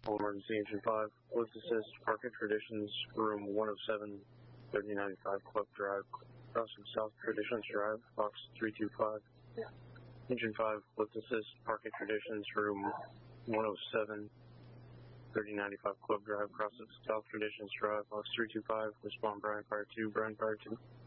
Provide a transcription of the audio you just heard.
All emergency engine 5. Lift assist, Park at Traditions, room 107, 3095 Club Drive, crossing South Traditions Drive, box 325. Engine 5, lift assist, Park at Traditions, room 107, 3095 Club Drive, crossing South Traditions Drive, box 325. Respond Brian Fire 2, Brian Fire 2.